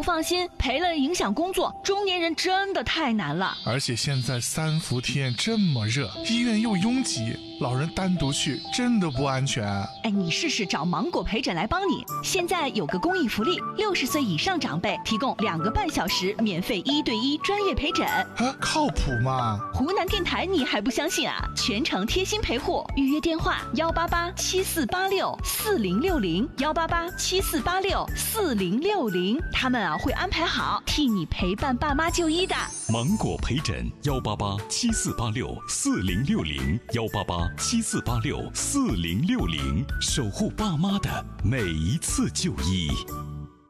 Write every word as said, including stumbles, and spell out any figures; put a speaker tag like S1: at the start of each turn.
S1: 放心，赔了影响工作，中年人真的太难了。
S2: 而且现在三伏天这么热，医院又拥挤，老人单独去真的不安全。
S1: 哎，你试试找芒果陪诊来帮你。现在有个公益福利，六十岁以上长辈提供两个半小时免费一对一专业陪诊。
S2: 啊，靠谱吗？
S1: 湖南电台你还不相信啊？全程贴心陪护，预约电话幺八八七四八六四零六零幺八八七四八六四零六零，他们啊会安排好替你陪伴爸妈就医的。
S3: 芒果陪诊幺八八七四八六四零六零幺八八七四八六四零六零，守护爸妈的每一次就医。